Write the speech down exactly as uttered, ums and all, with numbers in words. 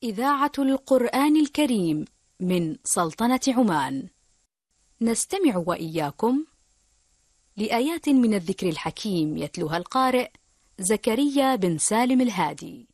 إذاعة القرآن الكريم من سلطنة عمان. نستمع وإياكم لآيات من الذكر الحكيم يتلوها القارئ زكريا بن سالم الهادي.